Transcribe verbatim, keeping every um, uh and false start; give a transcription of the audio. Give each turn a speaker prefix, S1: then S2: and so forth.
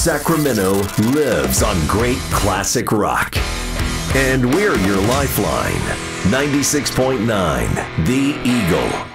S1: Sacramento lives on great classic rock. And we're your lifeline. ninety-six point nine, The Eagle.